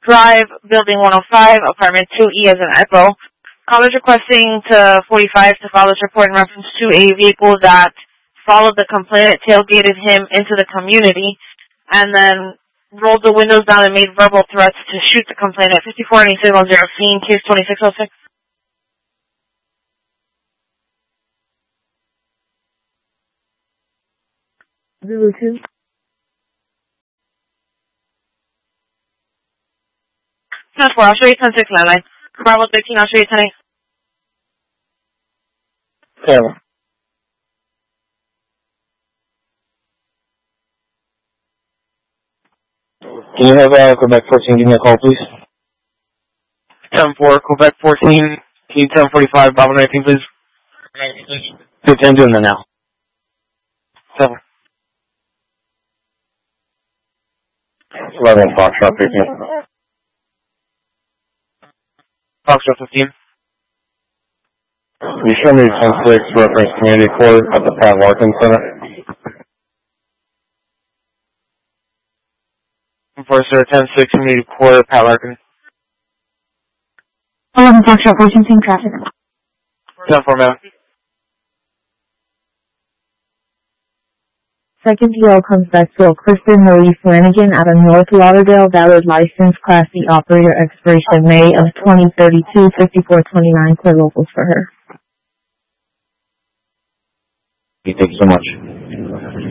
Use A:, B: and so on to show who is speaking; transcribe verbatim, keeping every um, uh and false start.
A: Drive, Building one oh five, Apartment two E as an Echo. Callers requesting to forty-five to file this report in reference to a vehicle that followed the complainant, tailgated him into the community, and then rolled the windows down and made verbal threats to shoot the complainant. fifty-four ninety-six on zero scene, case twenty-six oh six.
B: Zulu two.
A: ten four, I'll show you ten six landline. Bravo thirteen, I'll show you ten eight.
C: Taylor. Can you have uh, Quebec fourteen give me a call, please?
D: ten four, Quebec fourteen, can you ten forty-five, Bravo nineteen, please?
C: Good, I'm doing that now.
D: seven.
C: eleven, Foxtrot fifteen.
D: Foxtrot fifteen.
C: You show me ten six reference community court at the Pat Larkin Center.
D: Enforcer ten six, community court, Pat Larkin.
B: eleven Foxtrot fourteen, same traffic.
D: ten four, ma'am.
B: Second P L comes back to a Kristen Marie Flanagan out of North Lauderdale, valid license, Class C operator, expiration May of twenty thirty-two, fifty-four twenty-nine, clear locals for her.
C: Thank you so much.